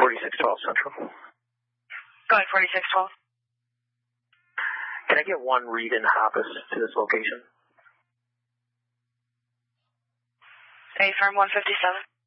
4612 Central. Go ahead, 4612. Can I get one read in Hoppus to this location? A firm 157.